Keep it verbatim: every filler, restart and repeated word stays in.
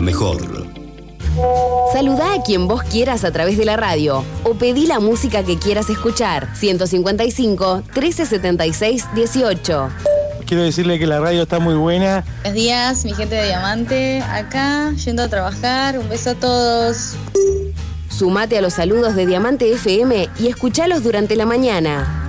mejor. Saludá a quien vos quieras a través de la radio o pedí la música que quieras escuchar. ciento cincuenta y cinco, trece setenta y seis, dieciocho. Quiero decirle que la radio está muy buena. Buenos días, mi gente de Diamante, acá, yendo a trabajar. Un beso a todos. Sumate a los saludos de Diamante F M y escuchalos durante la mañana.